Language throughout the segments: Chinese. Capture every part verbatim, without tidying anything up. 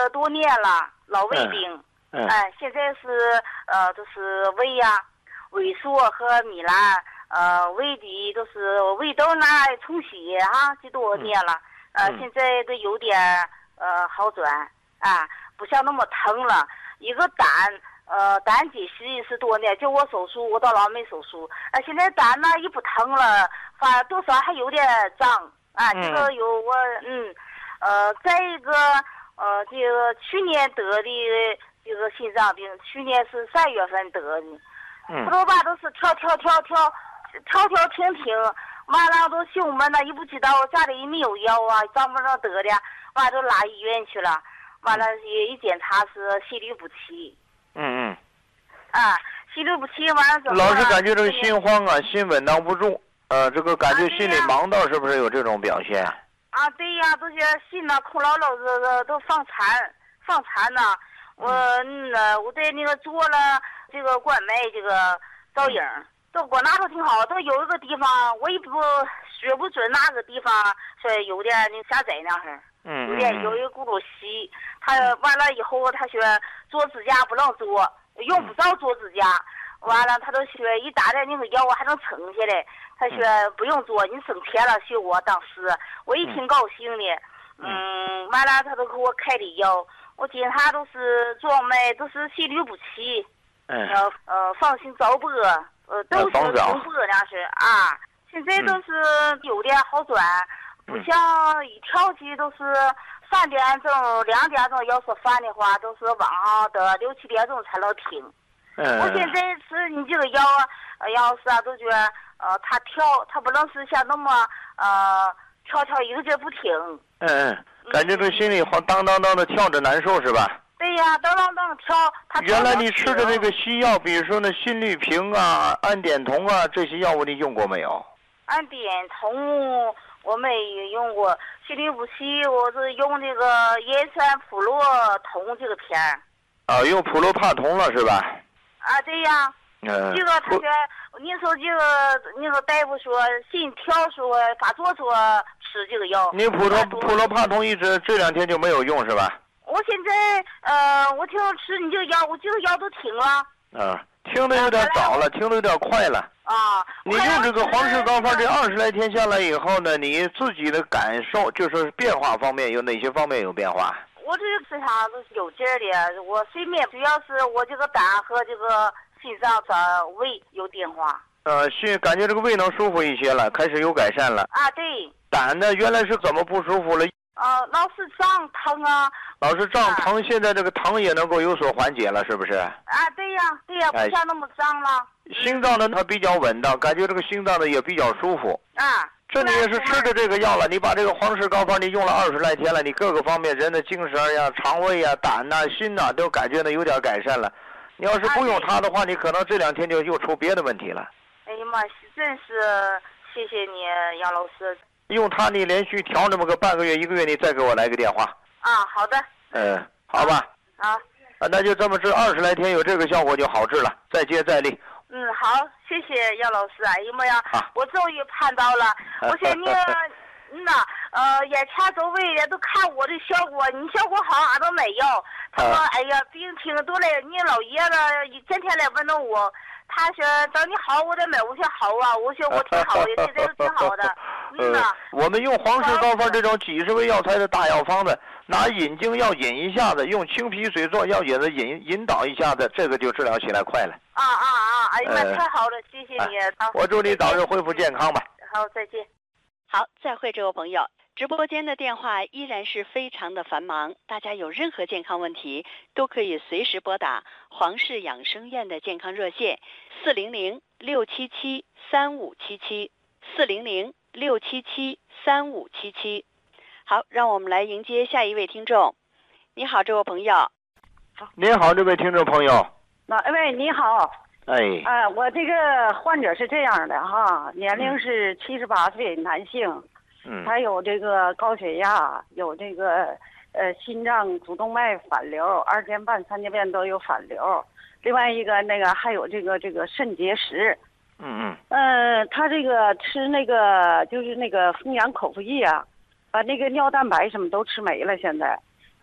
多年了，老胃病。 嗯。 哎、呃，现在是呃，就是胃呀、啊、萎缩和糜烂，呃，胃底都是胃都拿来充血哈，这多年了。嗯、呃，现在都有点呃好转啊，不像那么疼了。一个胆。呃，胆结石是多年，就我手术，我到老没手术。呃，现在胆呢也不疼了，反多少还有点胀啊。这个有我嗯，呃，再一个呃，这个去年得的这个心脏病，去年是三月份得的， 嗯， 我吧都是跳跳跳跳跳跳停停，完了都胸闷了，也不知道家里也没有药啊，怎么着得的，完了都拉医院去了，完了也一检查是心律不齐。 嗯嗯， 啊，心律不齐完了之后， 老是感觉这个心慌啊，心稳当不住，呃，这个感觉心里忙到，是不是有这种表现？ 啊，对呀，这些心呢，空落落的都放残，放残呢。我嗯呢，我在那个做了这个冠脉这个造影，都给我拿出挺好，都有一个地方我也不说不准哪个地方说有点那下载那儿。 嗯， 有点有一咕噜稀，他完了以后，他说做指甲不能做，用不着做指甲。完了，他都说一打点那个药还能撑下来。他说不用做，你省钱了。学我当时我也挺高兴的。嗯，完了他都给我开的药，我检查都是壮脉，都是心律不齐。 嗯。 要呃放心早搏，呃都是重搏那是啊。现在都是有点好转。不像一跳起都是三点钟、两点钟，要是犯的话，都是晚上的六七点钟才能停。 嗯。 我现在吃你这个药，呃，要是啊，都觉得呃，他跳，他不能是像那么呃跳跳一个劲不停。 嗯嗯，感觉这心里慌当当当的跳着难受是吧？ 对呀，当当当跳。他原来你吃的那个西药，比如说那心律平啊、氨碘酮啊，这些药物你用过没有？ 氨碘酮。我没用过心律不齐，我是用这个盐酸普洛酮这个片儿。 啊，用普洛帕酮了是吧？ 啊，对呀。 嗯。 这个他说，你说这个那个大夫说心跳说发作说吃这个药。 你普洛普洛帕酮一直这两天就没有用是吧？ 我现在呃，我听吃你这个药，我这个药都停了。 啊，停的有点早了，停的有点快了。 啊， 你用这个黄氏膏方这二十来天下来以后呢，你自己的感受就是变化方面有哪些方面有变化？ 我这个身上都是有劲儿的，我睡眠主要是我这个胆和这个心脏的胃有变化。 呃，心感觉这个胃能舒服一些了，开始有改善了。 啊，对。 胆呢，原来是怎么不舒服了？ 呃，老是胀疼啊。 老是胀疼，现在这个疼也能够有所缓解了，是不是？ 啊，对呀，对呀，不像那么胀了。 心脏呢，它比较稳当，感觉这个心脏呢也比较舒服。 啊， 这你也是吃着这个药了，你把这个黄氏膏方你用了二十来天了，你各个方面人的精神呀、肠胃呀、胆呐、心呐都感觉呢有点改善了。你要是不用它的话，你可能这两天就又出别的问题了。 哎呀妈，真是谢谢你，杨老师。 用它你连续调这么个半个月一个月，你再给我来个电话。 啊，好的。 嗯，好吧。 啊。 啊，那就这么治，二十来天有这个效果就好治了，再接再厉。 嗯，好，谢谢杨老师。哎呀妈呀， 啊、 我终于盼到了。我说你，嗯呐，呃，眼前周围的都看我的效果，你效果好俺都没有。他说，啊、哎呀，病挺多嘞，你老爷子天天来问问我。他说等你好，我再买。我说好啊，我说我挺好的，现在都挺好的。嗯呐、呃， 我们用黄氏膏方这种几十味药材的大药方子，拿引经要引一下子，用清皮水做药引子引引导一下子，这个就治疗起来快了。 啊啊啊！哎呀妈，呃、太好了，谢谢你。啊、 我祝你早日恢复健康吧。 好，再见。 好，再会，这位朋友。直播间的电话依然是非常的繁忙，大家有任何健康问题都可以随时拨打黄氏养生院的健康热线四零零六七七三五七七四零零六七七三五七七。好，让我们来迎接下一位听众。你好，这位朋友。 您好，这位听众朋友。 那喂，你好。 哎。 啊、呃，我这个患者是这样的哈，年龄是七十八岁，男性。 嗯， 还有这个高血压，有这个呃心脏主动脉反流，二尖瓣、三尖瓣都有反流。另外一个那个还有这个这个肾结石。 嗯嗯。 呃，他这个吃那个就是那个丰阳口服液啊，把那个尿蛋白什么都吃没了。现在，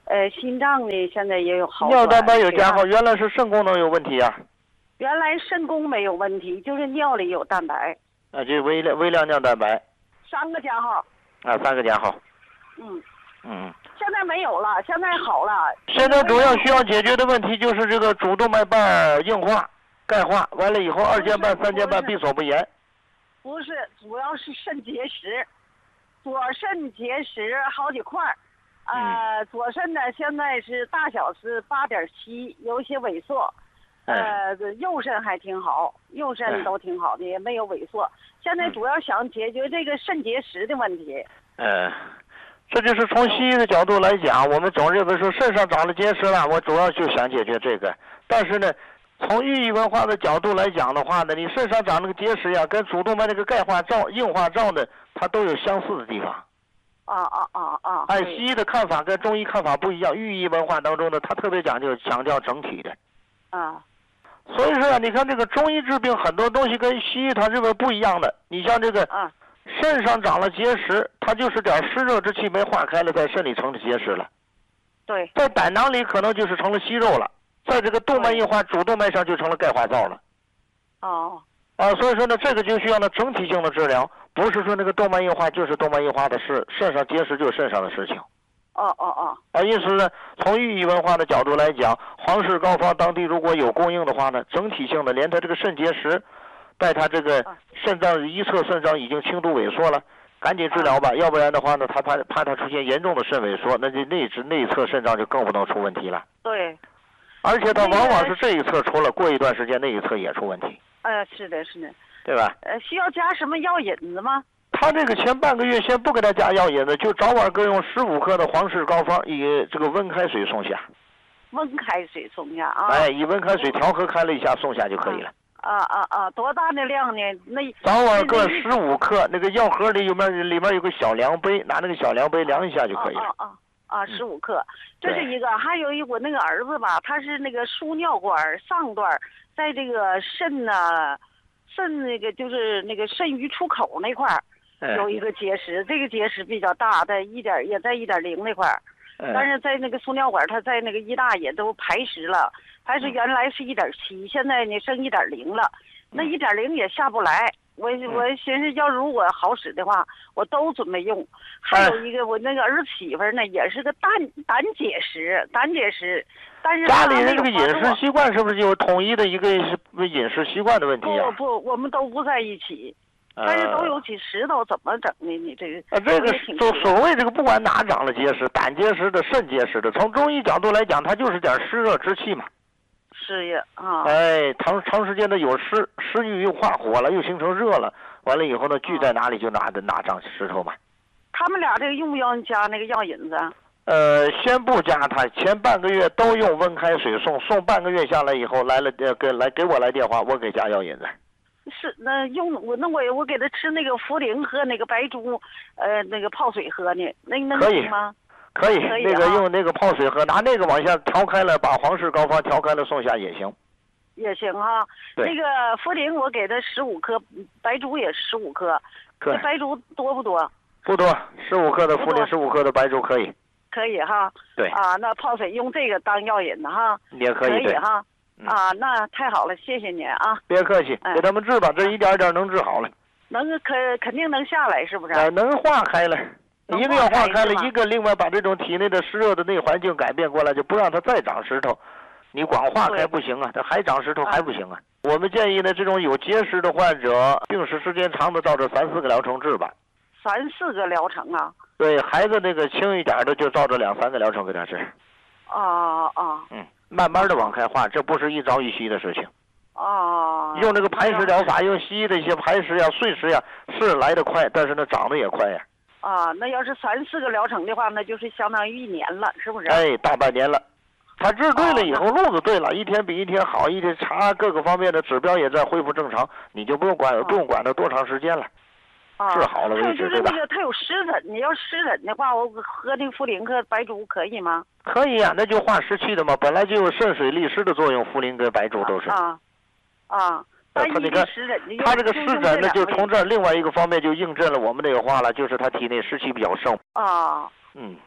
呃，心脏呢现在也有好转。 尿蛋白有加好，原来是肾功能有问题啊。 原来肾功没有问题，就是尿里有蛋白。 啊，就是微量微量尿蛋白。 三个加号。 啊，三个加号。 嗯。 嗯。 现在没有了，现在好了。 现在主要需要解决的问题就是这个主动脉瓣硬化、钙化，完了以后二尖瓣、三尖瓣闭锁不严。 不是，主要是肾结石，左肾结石好几块儿。呃， 嗯、 左肾呢现在是大小是八点七，有一些萎缩。呃，右肾还挺好，右肾都挺好的，也没有萎缩。现在主要想解决这个肾结石的问题。 嗯、呃，这就是从西医的角度来讲，我们总认为说肾上长了结石了，我主要就想解决这个。但是呢，从寓意文化的角度来讲的话呢，你肾上长那个结石呀，跟主动脉那个钙化灶、硬化灶呢，它都有相似的地方。 啊啊啊啊！ 按西医的看法跟中医看法不一样，寓意文化当中呢，它特别讲究强调整体的。 啊。 所以说啊，你看这个中医治病很多东西跟西医他认为不一样的。你像这个，肾上长了结石，它就是点湿热之气没化开了，在肾里成了结石了。 对。 在胆囊里可能就是成了息肉了，在这个动脉硬化主动脉上就成了钙化灶了。 哦。 啊，所以说呢，这个就需要呢整体性的治疗，不是说那个动脉硬化就是动脉硬化的事，肾上结石就是肾上的事情。 哦哦哦， 啊，因此呢，从寓意文化的角度来讲，皇氏膏方当地如果有供应的话呢，整体性的连他这个肾结石，带他这个肾脏一侧肾脏已经轻度萎缩了，赶紧治疗吧，要不然的话呢，他怕怕他出现严重的肾萎缩，那就内置内侧肾脏就更不能出问题了。 对， 而且他往往是这一侧出了，过一段时间那一侧也出问题。 呃，是的，是的， 对吧？ 呃，需要加什么药引子吗？ 他这个前半个月先不给他加药引子，就早晚各用十五克的皇氏膏方，以这个温开水送下。 温开水送下啊？ 哎，以温开水调和开了一下送下就可以了。 啊啊啊！多大的量呢？那早晚各十五克，那个药盒里有面里面有个小量杯，拿那个小量杯量一下就可以了。 啊啊啊！十五克，这是一个。还有一我那个儿子吧，他是那个输尿管上段，在这个肾呢，肾那个就是那个肾盂出口那块儿。有一个结石，这个结石比较大，在一点也在一点零那块儿，但是在那个输尿管，它在那个一大也都排石了，排石原来是一点七，现在呢剩一点零了，那一点零也下不来。我我寻思要如果好使的话，我都准备用。还有一个我那个儿媳妇呢，也是个胆胆结石，胆结石，但是家里人这个饮食习惯是不是有统一的一个饮食习惯的问题啊？ 不不，我们都不在一起。但是都有起石头，怎么整的？你这个啊，这个就所谓这个，不管哪长了结石，胆结石的、肾结石的，从中医角度来讲，它就是点湿热之气嘛。 是呀，啊。 哎，长长时间的有湿，湿郁又化火了，又形成热了，完了以后呢，聚在哪里就哪的哪长石头嘛。 他们俩这个用不用加那个药引子？ 呃，先不加它，前半个月都用温开水送，送半个月下来以后来了，呃，给来给我来电话，我给加药引子。 是那用我那我我给他吃那个茯苓和那个白术，呃那个泡水喝呢，那能行吗？ 可以，可以，那个用那个泡水喝，拿那个往下调开了，把皇氏膏方调开了送下也行。 也行哈。 对。 那个茯苓我给他十五克，白术也十五克。 可以。 白术多不多？ 不多，十五克的茯苓，十五克的白术可以。 可以哈。 对。 啊，那泡水用这个当药引子哈。 也可以。 可以哈。啊，那太好了，谢谢您啊！ 别客气，给他们治吧，这一点一点能治好了。 能可肯定能下来，是不是？ 哎，能化开了，一个要化开了，一个另外把这种体内的湿热的内环境改变过来，就不让它再长石头。你光化开不行啊，它还长石头还不行啊。我们建议呢，这种有结石的患者，病史时间长的，照着三四个疗程治吧。 三四个疗程啊？ 对孩子那个轻一点的，就照着两三个疗程给他治。 啊啊。 嗯。慢慢的往开化，这不是一朝一夕的事情。 哦。 用这个排石疗法，用西医的一些排石呀、碎石呀，是来得快，但是呢长得也快呀。 啊，那要是三四个疗程的话，那就是相当于一年了，是不是？ 哎，大半年了。他治对了以后，路子对了，一天比一天好，一天查各个方面的指标也在恢复正常，你就不用管，不用管它多长时间了。治好了为止， 对吧？就是那个他有湿疹，你要湿疹的话，我喝那个茯苓和白术可以吗？ 可以啊，那就化湿气的嘛，本来就有渗水利湿的作用，茯苓跟白术都是。 啊啊， 他那个他这个湿疹呢，就从这儿另外一个方面就印证了我们那个话了，就是他体内湿气比较盛。 啊。 嗯。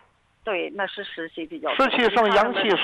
对，那是湿气比较湿气生阳气